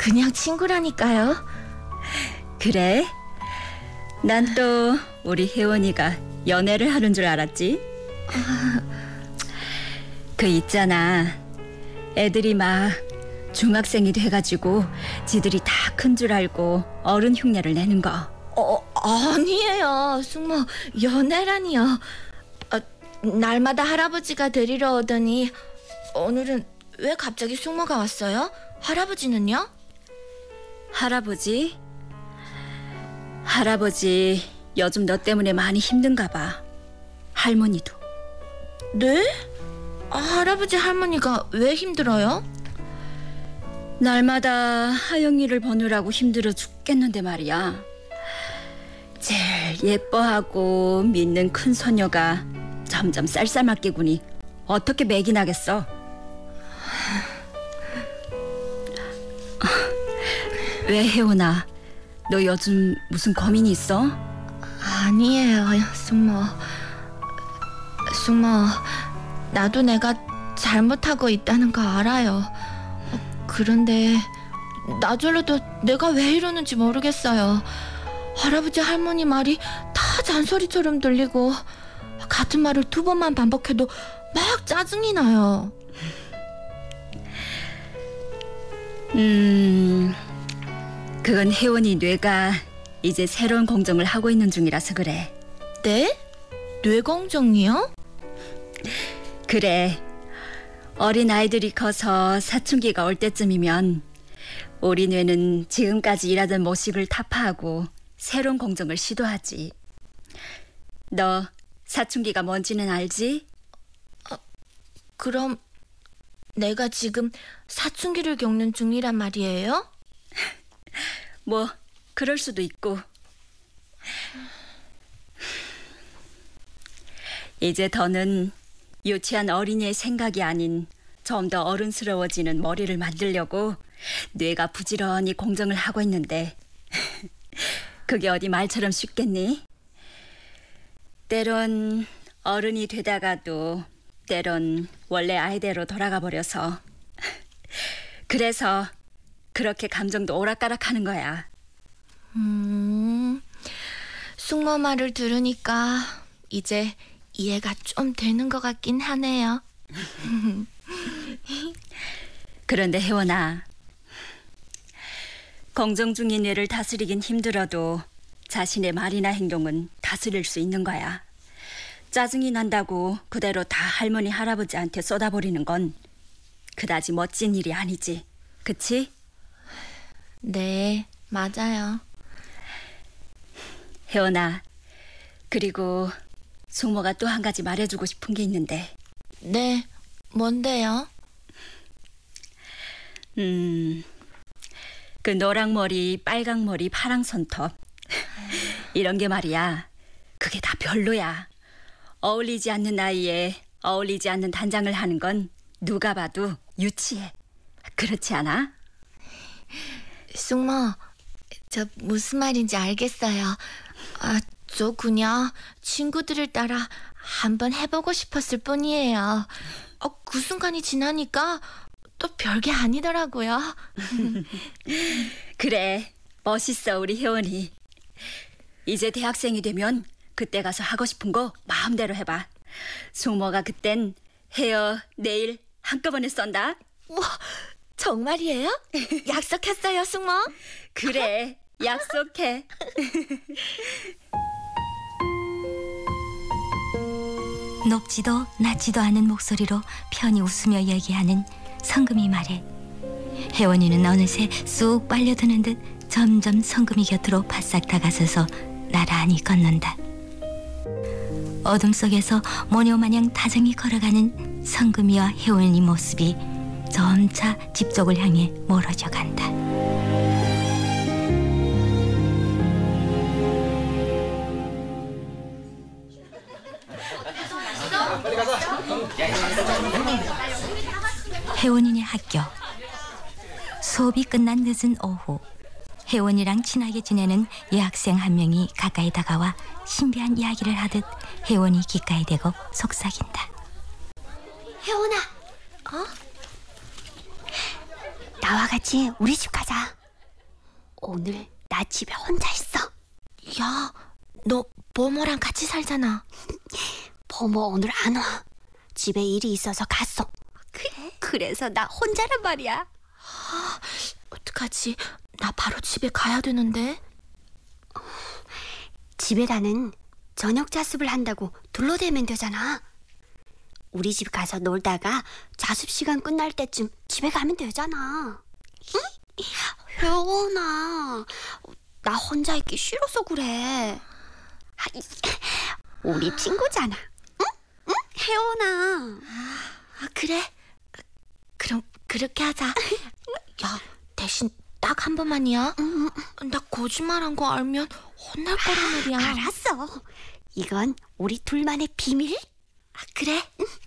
그냥 친구라니까요. 그래? 난 또 우리 혜원이가 연애를 하는 줄 알았지. 그 있잖아, 애들이 막 중학생이 돼가지고 지들이 다 큰 줄 알고 어른 흉내를 내는 거. 아니에요. 숙모, 연애라니요. 날마다 할아버지가 데리러 오더니 오늘은 왜 갑자기 숙모가 왔어요? 할아버지는요? 할아버지 요즘 너 때문에 많이 힘든가 봐. 할머니도. 네? 할아버지 할머니가 왜 힘들어요? 날마다 하영이를 보느라고 힘들어 죽겠는데 말이야. 제일 예뻐하고 믿는 큰 소녀가 점점 쌀쌀맞게 구니 어떻게 맥이 나겠어? 왜 혜원아, 너 요즘 무슨 고민이 있어? 아니에요, 숙모. 나도 내가 잘못하고 있다는 거 알아요. 그런데 나절로도 내가 왜 이러는지 모르겠어요. 할아버지 할머니 말이 다 잔소리처럼 들리고 같은 말을 2번만 반복해도 막 짜증이 나요. 그건 혜원이 뇌가 이제 새로운 공정을 하고 있는 중이라서 그래. 네? 뇌공정이요? 그래. 어린 아이들이 커서 사춘기가 올 때쯤이면 우리 뇌는 지금까지 일하던 모식을 타파하고 새로운 공정을 시도하지. 너 사춘기가 뭔지는 알지? 그럼 내가 지금 사춘기를 겪는 중이란 말이에요? 뭐 그럴 수도 있고. 이제 더는 유치한 어린이의 생각이 아닌 좀 더 어른스러워지는 머리를 만들려고 뇌가 부지런히 공정을 하고 있는데 그게 어디 말처럼 쉽겠니? 때론 어른이 되다가도 때론 원래 아이대로 돌아가 버려서 그래서 그렇게 감정도 오락가락하는 거야. 숙모 말을 들으니까 이제 이해가 좀 되는 것 같긴 하네요. 그런데 혜원아, 공정 중인 뇌를 다스리긴 힘들어도 자신의 말이나 행동은 다스릴 수 있는 거야. 짜증이 난다고 그대로 다 할머니 할아버지한테 쏟아버리는 건 그다지 멋진 일이 아니지. 그치? 네, 맞아요. 혜원아, 그리고 숙모가 또 한 가지 말해주고 싶은 게 있는데. 네, 뭔데요? 그 노랑머리, 빨강머리, 파랑 손톱 이런 게 말이야, 그게 다 별로야. 어울리지 않는 나이에 어울리지 않는 단장을 하는 건 누가 봐도 유치해. 그렇지 않아? 숙모, 저 무슨 말인지 알겠어요. 저 그냥 친구들을 따라 한번 해보고 싶었을 뿐이에요. 그 순간이 지나니까 또 별게 아니더라고요. 그래, 멋있어 우리 혜원이. 이제 대학생이 되면 그때 가서 하고 싶은 거 마음대로 해봐. 숙모가 그땐 헤어, 네일 한꺼번에 썬다. 와, 정말이에요? 약속했어요, 숙모? 그래, 약속해. 높지도 낮지도 않은 목소리로 편히 웃으며 얘기하는 성금이 말에 혜원이는 어느새 쑥 빨려드는 듯 점점 성금이 곁으로 바싹 다가서서 나란히 걷는다. 어둠 속에서 모녀마냥 다정히 걸어가는 성금이와 혜원이 모습이 점차 집 쪽을 향해 멀어져 간다. 혜원이네 학교. 수업이 끝난 늦은 오후, 혜원이랑 친하게 지내는 여학생 한 명이 가까이 다가와 신비한 이야기를 하듯 혜원이 귓가에 대고 속삭인다. 혜원아, 나와 같이 우리 집 가자. 오늘 나 집에 혼자 있어. 야, 너 모모랑 같이 살잖아. 버모 오늘 안 와. 집에 일이 있어서 갔어. 그래서 나 혼자란 말이야. 어떡하지? 나 바로 집에 가야 되는데. 집에 가는 저녁 자습을 한다고 둘러대면 되잖아. 우리 집 가서 놀다가 자습 시간 끝날 때쯤 집에 가면 되잖아. 응? 혜원아, 나 혼자 있기 싫어서 그래. 우리 친구잖아. 응? 응? 혜원아. 그래? 그럼 그렇게 하자. 야, 대신 딱 한 번만이야. 나 거짓말한 거 알면 혼날 거란 말이야. 알았어. 이건 우리 둘만의 비밀? 그래?